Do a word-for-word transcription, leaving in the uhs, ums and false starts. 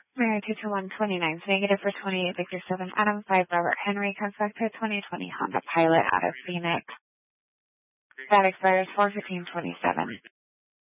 Mary two two one twenty-nine, negative for twenty-eight, Victor seven, Adam five, Robert Henry, comes back to a twenty twenty Honda Pilot out of Phoenix. That expires four fifteen twenty-seven.